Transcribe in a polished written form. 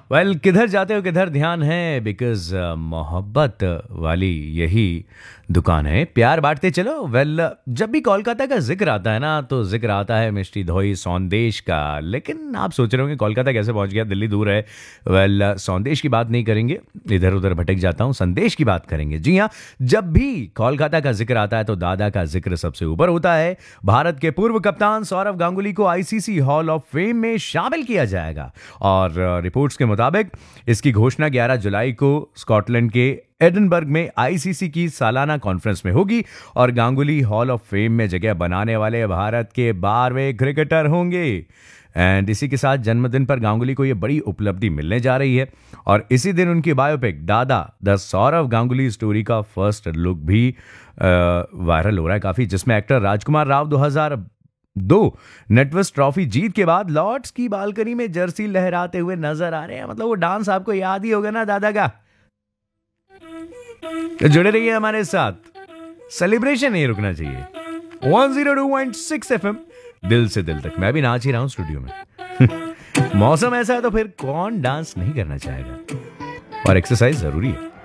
Well किधर जाते हो किधर ध्यान है, बिकॉज मोहब्बत वाली यही दुकान है, प्यार बांटते चलो। वेल जब भी कोलकाता का जिक्र आता है ना तो जिक्र आता है मिष्टी दोई सौंदेश का। लेकिन आप सोच रहे होंगे कोलकाता कैसे पहुंच गया, दिल्ली दूर है। वेल सौंदेश की बात नहीं करेंगे, इधर उधर भटक जाता हूँ, संदेश की बात करेंगे। जी हाँ, जब भी कोलकाता का जिक्र आता है तो दादा का जिक्र सबसे ऊपर होता है। भारत के पूर्व कप्तान सौरव गांगुली को आईसीसी हॉल ऑफ फेम में शामिल किया जाएगा और रिपोर्ट्स के मुताबिक इसकी घोषणा 11 जुलाई को स्कॉटलैंड के एडिनबर्ग में आईसीसी की सालाना कॉन्फ्रेंस में होगी और गांगुली हॉल ऑफ फेम में जगह बनाने वाले भारत के 12वें क्रिकेटर होंगे। एंड इसी के साथ जन्मदिन पर गांगुली को यह बड़ी उपलब्धि मिलने जा रही है और इसी दिन उनकी बायोपिक दादा द सौरव गांगुली स्टोरी का फर्स्ट लुक भी वायरल हो रहा है काफी, जिसमें एक्टर राजकुमार राव 2002 नेटवर्स ट्रॉफी जीत के बाद लॉर्ड्स की बालकनी में जर्सी लहराते हुए नजर आ रहे हैं। मतलब वो डांस आपको याद ही होगा ना दादा का। तो जुड़े रहिए हमारे साथ, सेलिब्रेशन नहीं रुकना चाहिए। 102.6 एफएम, दिल से दिल तक। मैं भी नाच ही रहा हूं स्टूडियो में। मौसम ऐसा है तो फिर कौन डांस नहीं करना चाहेगा, और एक्सरसाइज जरूरी है।